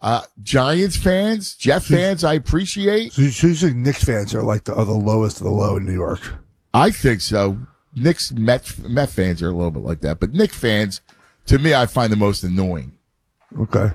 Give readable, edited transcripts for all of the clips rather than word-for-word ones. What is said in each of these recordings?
Giants fans, Jet fans, I appreciate. So you think Knicks fans are like the lowest of the low in New York? I think so. Knicks Met fans are a little bit like that, but Knicks fans, to me, I find the most annoying. Okay.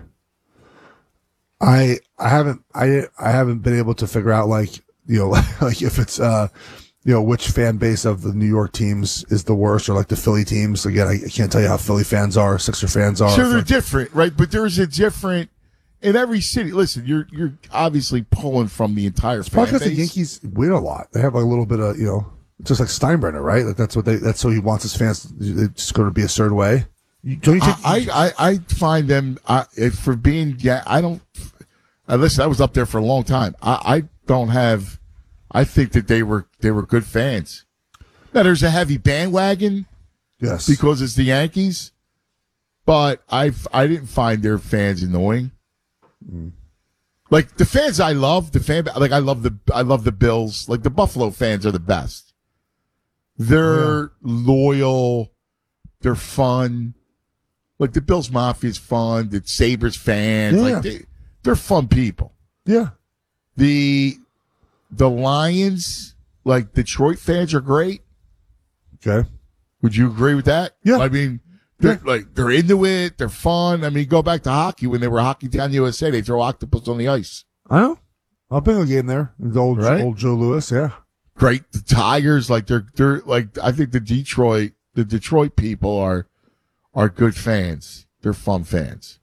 I haven't been able to figure out like if it's which fan base of the New York teams is the worst, or like the Philly teams. Again, I can't tell you how Philly fans are, Sixer fans are. So they're different, right? But there's a different in every city. Listen, you're obviously pulling from the entire fan base. Because the Yankees win a lot. They have like a little bit of just like Steinbrenner, right? Like that's what he wants his fans. It's going to be a certain way. Don't you think? I find them for being. Yeah, I don't. Listen, I was up there for a long time. I don't have. I think that they were good fans. Now there's a heavy bandwagon, yes, because it's the Yankees, but I didn't find their fans annoying. Like the fans I love, I love the Bills. Like the Buffalo fans are the best. They're loyal. They're fun. Like the Bills Mafia is fun. The Sabres fans, like they're fun people. Yeah. The Lions, like Detroit fans, are great. Okay. Would you agree with that? Yeah. I mean, they're into it. They're fun. I mean, go back to hockey when they were Hockey Town USA. They throw octopus on the ice. I know. I've been to a game there. The old Joe Louis. Yeah. Great. The Tigers, like they're like, I think the Detroit people are good fans. They're fun fans.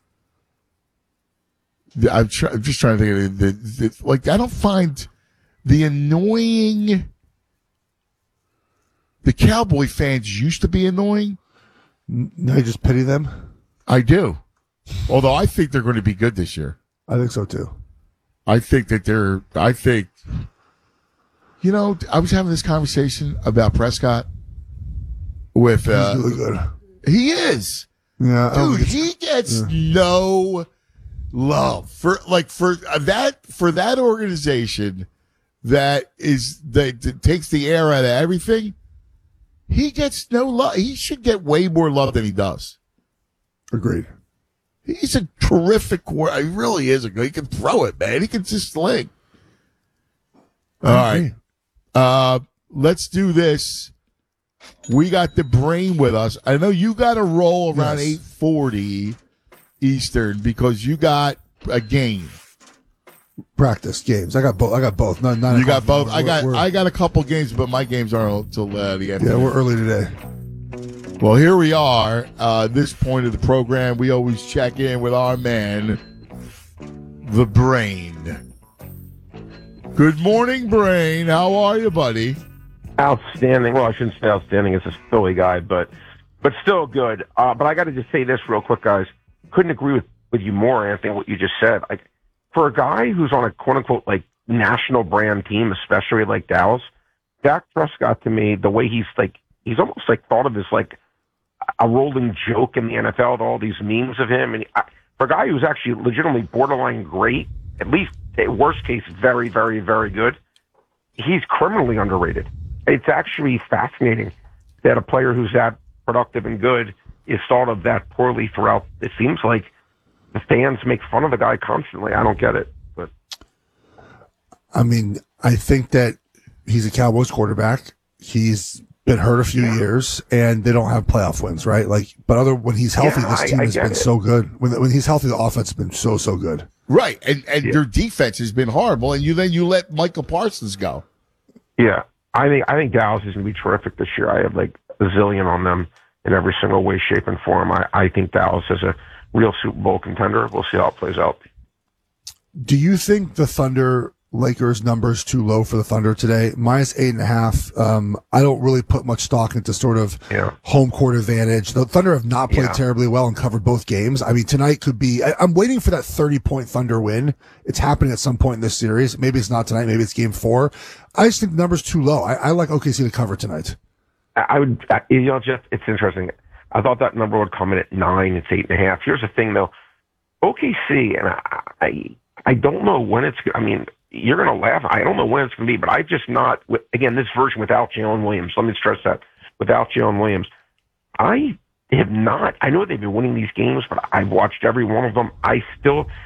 I'm just trying to think of I don't find the annoying. The Cowboy fans used to be annoying. Now you just pity them? I do. Although I think they're going to be good this year. I think so too. I think I was having this conversation about Prescott with, he's really good. He is. Yeah. Dude, he gets no love for that organization that takes the air out of everything. He gets no love. He should get way more love than he does. Agreed. He's a terrific quarterback. He really is. He can throw it, man. He can just sling. All right. Let's do this. We got the brain with us. I know you got to roll around 8:40 Eastern because you got a game. Practice games. I got both. You got both. I got a couple games, but my games aren't until the afternoon. Yeah, we're early today. Well, here we are. This point of the program, we always check in with our man, the Brain. Good morning, Brain. How are you, buddy? Outstanding. Well, I shouldn't say outstanding as a Philly guy, but still good. But I got to just say this real quick, guys. Couldn't agree with you more, Anthony, what you just said. Like, for a guy who's on a quote-unquote, like, national brand team, especially like Dallas, Dak Prescott, to me, the way he's almost like thought of as like a rolling joke in the NFL, all these memes of him. And for a guy who's actually legitimately borderline great, at least worst case, very, very, very good, he's criminally underrated. It's actually fascinating that a player who's that productive and good is thought of that poorly throughout. It seems like the fans make fun of the guy constantly. I don't get it. But I mean, I think that he's a Cowboys quarterback. He's been hurt a few years, and they don't have playoff wins, right? Like, but when he's healthy, this team has been so good. When he's healthy, the offense has been so good. Right, and their defense has been horrible, and you let Michael Parsons go. Yeah, I think Dallas is going to be terrific this year. I have like a zillion on them in every single way, shape, and form. I think Dallas is a real Super Bowl contender. We'll see how it plays out. Do you think the Thunder Lakers numbers too low for the Thunder today? -8.5. I don't really put much stock into sort of home court advantage. The Thunder have not played terribly well and covered both games. I mean, tonight could be, I'm waiting for that 30-point Thunder win. It's happening at some point in this series. Maybe it's not tonight. Maybe it's game 4. I just think the number's too low. I like OKC to cover tonight. I would, Jeff, it's interesting. I thought that number would come in at 9. It's 8.5. Here's the thing, though. OKC, and I don't know when it's, I mean, you're going to laugh. I don't know when it's going to be, but I just not, again, this version without Jalen Williams. Let me stress that. Without Jalen Williams. I have not, I know they've been winning these games, but I've watched every one of them. I still,